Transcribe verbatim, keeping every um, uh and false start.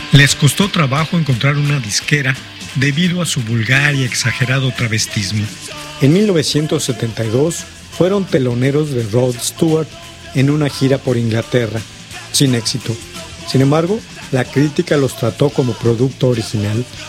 Les costó trabajo encontrar una disquera debido a su vulgar y exagerado travestismo. En mil novecientos setenta y dos fueron teloneros de Rod Stewart en una gira por Inglaterra, sin éxito. Sin embargo, la crítica los trató como producto original